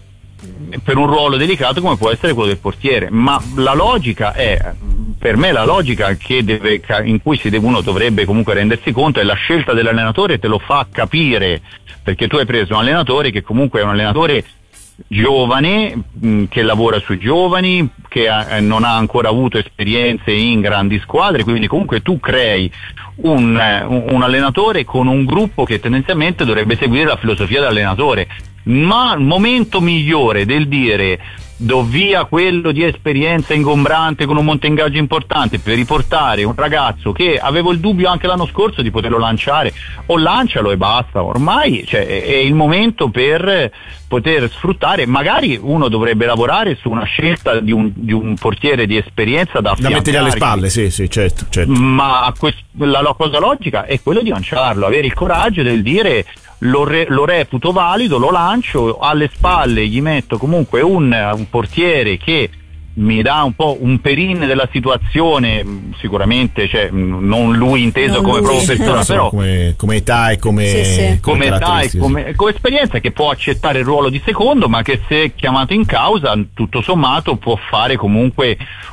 Speaker 4: per un ruolo delicato come può essere quello del portiere. Ma la logica è, per me la logica in cui uno dovrebbe comunque rendersi conto è la scelta dell'allenatore, te lo fa capire, perché tu hai preso un allenatore che comunque è un allenatore giovane, che lavora sui giovani, che non ha ancora avuto esperienze in grandi squadre, quindi comunque tu crei un allenatore con un gruppo che tendenzialmente dovrebbe seguire la filosofia dell'allenatore. Ma il momento migliore del dire do via quello di esperienza ingombrante con un monte ingaggio importante per riportare un ragazzo che avevo il dubbio anche l'anno scorso di poterlo lanciare, o lancialo e basta, ormai è il momento per poter sfruttare. Magari uno dovrebbe lavorare su una scelta di un portiere di esperienza da
Speaker 3: mettere alle spalle, sì, certo.
Speaker 4: Ma la cosa logica è quello di lanciarlo, avere il coraggio del dire lo reputo valido, lo lancio, alle spalle gli metto comunque un portiere che mi dà un po' un perin della situazione, sicuramente, cioè non lui inteso come proprio persona, però
Speaker 3: come età e come
Speaker 4: età e come esperienza, che può accettare il ruolo di secondo, ma che se chiamato in causa tutto sommato può fare comunque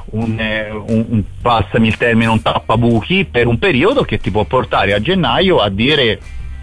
Speaker 4: un passami il termine, un tappabuchi per un periodo che ti può portare a gennaio a dire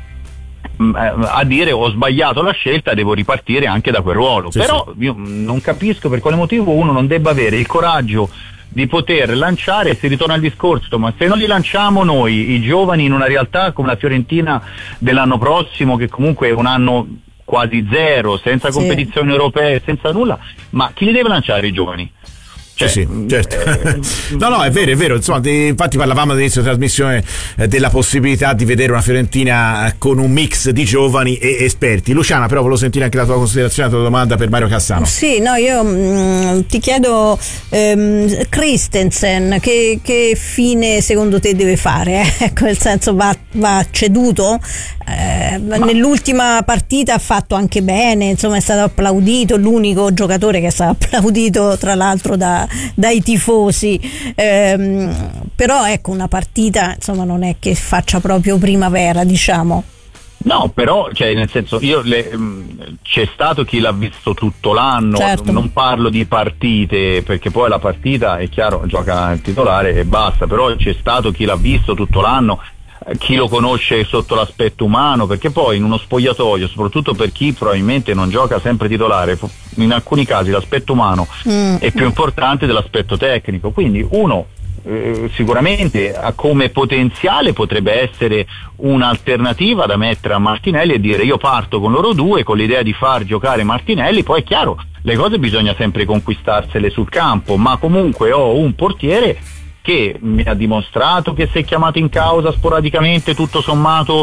Speaker 4: ho sbagliato la scelta, devo ripartire anche da quel ruolo. Però io non capisco per quale motivo uno non debba avere il coraggio di poter lanciare. Si ritorna al discorso, ma se non li lanciamo noi i giovani in una realtà come la Fiorentina dell'anno prossimo, che comunque è un anno quasi zero, senza competizioni europee, senza nulla, ma chi li deve lanciare i giovani?
Speaker 3: Sì, certo. No, è vero. Insomma, infatti parlavamo all'inizio della trasmissione della possibilità di vedere una Fiorentina con un mix di giovani e esperti. Luciana, però volevo sentire anche la tua considerazione, la tua domanda per Mario Cassano.
Speaker 2: Sì, no, io ti chiedo Christensen che fine secondo te deve fare? Ecco, nel senso, va ceduto? Nell'ultima partita ha fatto anche bene, insomma è stato applaudito, l'unico giocatore che è stato applaudito tra l'altro dai tifosi, però ecco, una partita insomma non è che faccia proprio primavera, diciamo.
Speaker 4: No, però nel senso, c'è stato chi l'ha visto tutto l'anno, certo. Non parlo di partite, perché poi la partita è chiaro, gioca il titolare e basta, però c'è stato chi l'ha visto tutto l'anno, chi lo conosce sotto l'aspetto umano, perché poi in uno spogliatoio, soprattutto per chi probabilmente non gioca sempre titolare, in alcuni casi l'aspetto umano è più importante dell'aspetto tecnico, quindi uno sicuramente come potenziale potrebbe essere un'alternativa da mettere a Martinelli e dire io parto con loro due con l'idea di far giocare Martinelli. Poi è chiaro, le cose bisogna sempre conquistarsele sul campo, ma comunque ho un portiere che mi ha dimostrato che se chiamato in causa sporadicamente tutto sommato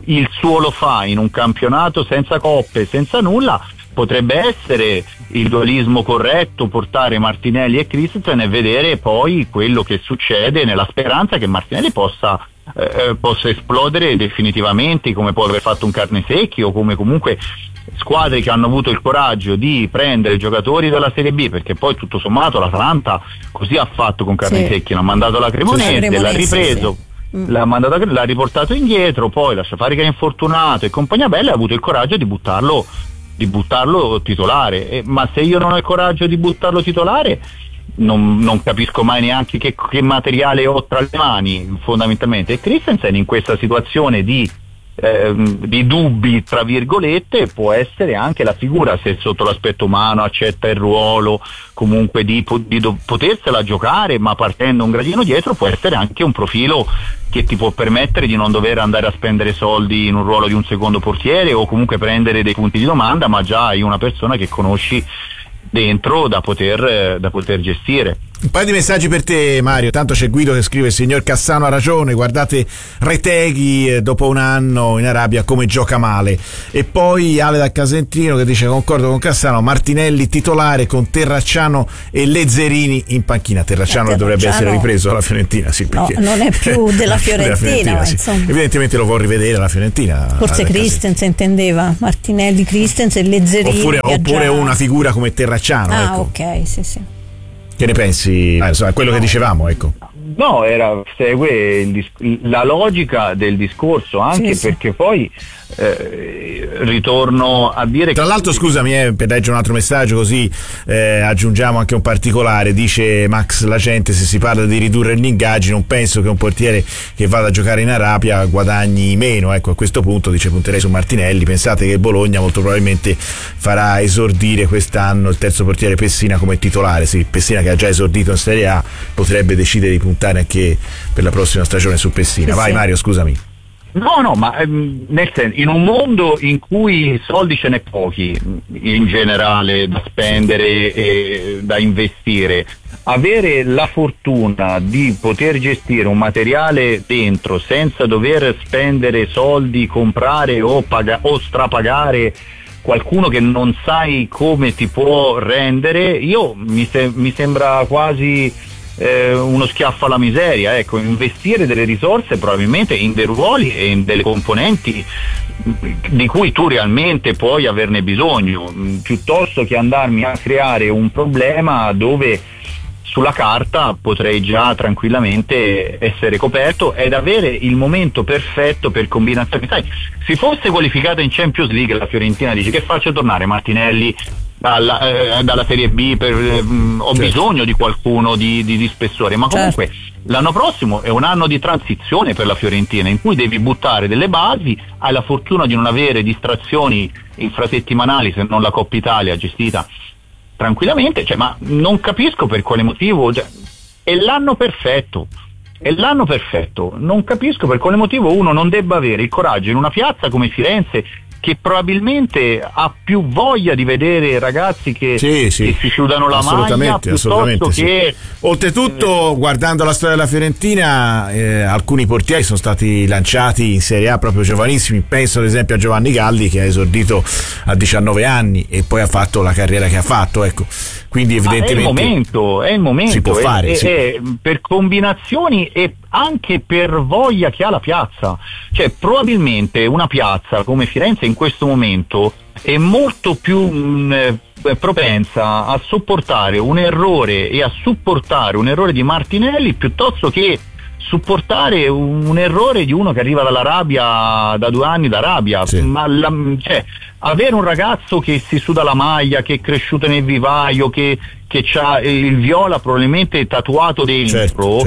Speaker 4: il suo lo fa in un campionato senza coppe, senza nulla, potrebbe essere il dualismo corretto portare Martinelli e Christensen e vedere poi quello che succede, nella speranza che Martinelli possa esplodere definitivamente, come può aver fatto un Carnesecchi, o come comunque squadre che hanno avuto il coraggio di prendere giocatori dalla Serie B, perché poi tutto sommato l'Atalanta così ha fatto con Carnesecchi, l'ha mandato alla Cremonese, l'ha ripreso, l'ha riportato indietro, poi lascia fare che è infortunato e compagnia bella, ha avuto il coraggio di buttarlo titolare, ma se io non ho il coraggio di buttarlo titolare non capisco mai neanche che materiale ho tra le mani, fondamentalmente. E Christensen in questa situazione di dubbi tra virgolette può essere anche la figura, se sotto l'aspetto umano accetta il ruolo comunque di potersela giocare, ma partendo un gradino dietro può essere anche un profilo che ti può permettere di non dover andare a spendere soldi in un ruolo di un secondo portiere, o comunque prendere dei punti di domanda, ma già hai una persona che conosci dentro da poter gestire.
Speaker 3: Un paio di messaggi per te, Mario. Tanto c'è Guido che scrive: il signor Cassano ha ragione, guardate Reteghi dopo un anno in Arabia come gioca male. E poi Ale da Casentino che dice: concordo con Cassano, Martinelli titolare con Terracciano e Lezzerini in panchina. Terracciano dovrebbe essere ripreso alla Fiorentina, sì, perché
Speaker 2: no, non è più della Fiorentina, ma
Speaker 3: sì.
Speaker 2: insomma.
Speaker 3: Evidentemente lo vuol rivedere la Fiorentina.
Speaker 2: Forse Christensen intendeva Martinelli, Christensen e Lezzerini.
Speaker 3: Oppure una figura come Terracciano.
Speaker 2: Ah,
Speaker 3: ecco.
Speaker 2: ok, sì.
Speaker 3: Che ne pensi? Quello che dicevamo, ecco.
Speaker 4: No, segue la logica del discorso, anche perché poi ritorno a dire.
Speaker 3: Tra l'altro, scusami, per leggere un altro messaggio, così aggiungiamo anche un particolare. Dice Max La Gente: se si parla di ridurre gli ingaggi, non penso che un portiere che vada a giocare in Arabia guadagni meno. Ecco, a questo punto dice punterei su Martinelli. Pensate che Bologna molto probabilmente farà esordire quest'anno il terzo portiere Pessina come titolare. Sì, Pessina che ha già esordito in Serie A potrebbe decidere di puntare anche per la prossima stagione su Pessina. Vai Mario, scusami.
Speaker 4: No, ma nel senso, in un mondo in cui soldi ce n'è pochi in generale da spendere e da investire, avere la fortuna di poter gestire un materiale dentro senza dover spendere soldi, comprare o strapagare qualcuno che non sai come ti può rendere, mi sembra quasi uno schiaffo alla miseria. Ecco, investire delle risorse probabilmente in dei ruoli e in delle componenti di cui tu realmente puoi averne bisogno, piuttosto che andarmi a creare un problema dove sulla carta potrei già tranquillamente essere coperto ed avere il momento perfetto per combinazioni. Sai, si fosse qualificata in Champions League la Fiorentina, dice: che faccio tornare Martinelli dalla Serie B, ho bisogno di qualcuno di spessore, ma comunque l'anno prossimo è un anno di transizione per la Fiorentina in cui devi buttare delle basi, hai la fortuna di non avere distrazioni infrasettimanali, se non la Coppa Italia gestita tranquillamente, ma non capisco per quale motivo, è l'anno perfetto, non capisco per quale motivo uno non debba avere il coraggio in una piazza come Firenze, che probabilmente ha più voglia di vedere ragazzi che si chiudano la maglia piuttosto che.
Speaker 3: Oltretutto, guardando la storia della Fiorentina, alcuni portieri sono stati lanciati in Serie A proprio giovanissimi. Penso ad esempio a Giovanni Galli, che ha esordito a 19 anni e poi ha fatto la carriera che ha fatto, ecco. Quindi evidentemente
Speaker 4: è il momento
Speaker 3: si può fare,
Speaker 4: per combinazioni e anche per voglia che ha la piazza. Probabilmente una piazza come Firenze in questo momento è molto più propensa a sopportare un errore e a supportare un errore di Martinelli piuttosto che supportare un errore di uno che arriva dall'Arabia da 2 anni d'Arabia. Ma avere un ragazzo che si suda la maglia, che è cresciuto nel vivaio, che c'ha il viola probabilmente tatuato dentro,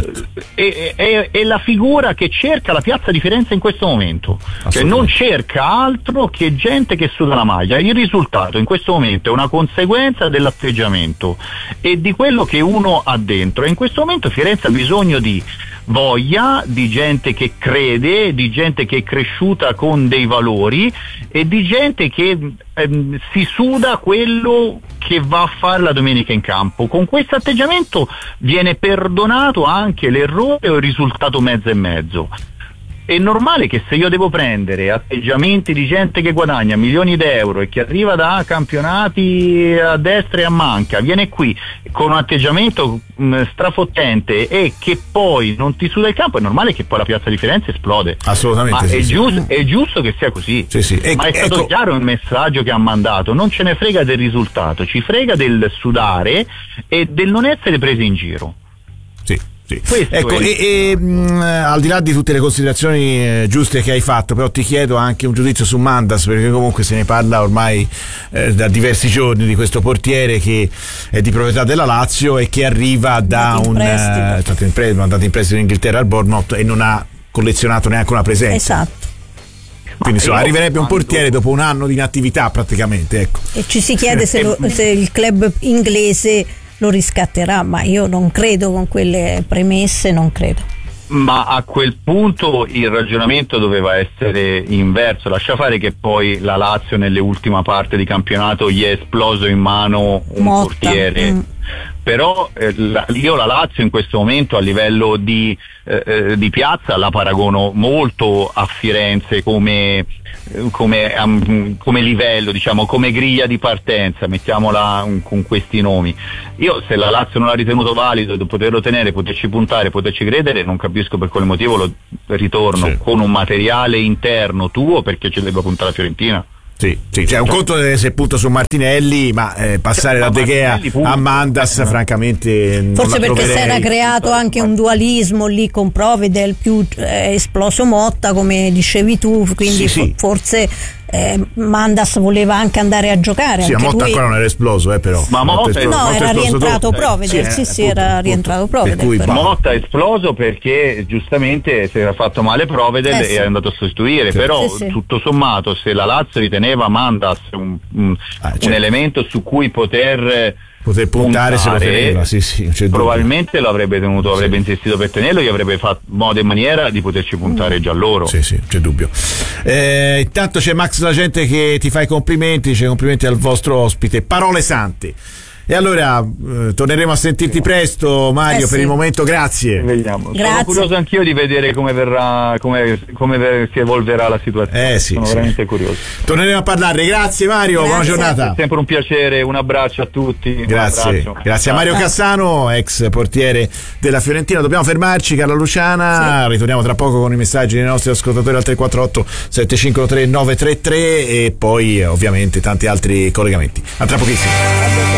Speaker 4: è la figura che cerca la piazza di Firenze in questo momento. Non cerca altro che gente che suda la maglia. Il risultato in questo momento è una conseguenza dell'atteggiamento e di quello che uno ha dentro, e in questo momento Firenze ha bisogno di voglia, di gente che crede, di gente che è cresciuta con dei valori e di gente che si suda quello che va a fare la domenica in campo. Con questo atteggiamento viene perdonato anche l'errore o il risultato mezzo e mezzo. È normale che se io devo prendere atteggiamenti di gente che guadagna milioni d'euro e che arriva da campionati a destra e a manca, viene qui con un atteggiamento strafottente e che poi non ti suda il campo, è normale che poi la piazza di Firenze esplode.
Speaker 3: Assolutamente.
Speaker 4: Ma
Speaker 3: sì,
Speaker 4: è giusto che sia così.
Speaker 3: Sì.
Speaker 4: Ma è stato chiaro il messaggio che ha mandato, non ce ne frega del risultato, ci frega del sudare e del non essere presi in giro.
Speaker 3: Sì. Ecco, al di là di tutte le considerazioni giuste che hai fatto, però ti chiedo anche un giudizio su Mandas, perché comunque se ne parla ormai da diversi giorni di questo portiere che è di proprietà della Lazio e che arriva da mandato in prestito in Inghilterra al Bournemouth e non ha collezionato neanche una presenza.
Speaker 2: Esatto.
Speaker 3: Quindi arriverebbe un portiere dopo un anno di inattività praticamente, ecco.
Speaker 2: E ci si chiede se il club inglese lo riscatterà, ma io non credo, con quelle premesse non credo.
Speaker 4: Ma a quel punto il ragionamento doveva essere inverso, lascia fare che poi la Lazio nelle ultime parti di campionato gli è esploso in mano un portiere. Però io la Lazio in questo momento a livello di piazza la paragono molto a Firenze come livello, diciamo, come griglia di partenza, mettiamola con questi nomi. Io se la Lazio non l'ha ritenuto valido di poterlo tenere, poterci puntare, poterci credere, non capisco per quale motivo lo ritorno con un materiale interno tuo, perché ci debba puntare la Fiorentina.
Speaker 3: Sì, cioè un conto se punto su Martinelli, ma passare da De Gea a Mandas francamente
Speaker 2: forse perché si era creato anche un dualismo lì con Provedel, più esploso Motta come dicevi tu, quindi forse Mandas voleva anche andare a giocare.
Speaker 3: Sì,
Speaker 2: anche
Speaker 3: Motta
Speaker 2: lui.
Speaker 3: ancora non era esploso, però.
Speaker 4: Ma Motta
Speaker 2: era rientrato Provedel, era rientrato Provedel.
Speaker 4: Motta è esploso perché giustamente si era fatto male Provedel e è andato a sostituire, però tutto sommato se la Lazio riteneva Mandas un elemento su cui poter
Speaker 3: puntare, se lo teneva,
Speaker 4: probabilmente lo avrebbe tenuto, avrebbe insistito per tenerlo, gli avrebbe fatto modo e maniera di poterci puntare già loro.
Speaker 3: Sì, c'è dubbio. Intanto c'è Max La Gente che ti fa i complimenti, dice complimenti al vostro ospite, parole sante. E allora torneremo a sentirti presto, Mario. Per il momento grazie.
Speaker 4: Vediamo. Sono curioso anch'io di vedere come verrà, come si evolverà la situazione. Sono veramente curioso.
Speaker 3: Torneremo a parlarne. Grazie Mario, buona giornata.
Speaker 4: È sempre un piacere, un abbraccio a tutti.
Speaker 3: Grazie a Mario Cassano, ex portiere della Fiorentina. Dobbiamo fermarci, Carla Luciana. Ritorniamo tra poco con i messaggi dei nostri ascoltatori al 348 753 933 e poi ovviamente tanti altri collegamenti. A tra pochissimo.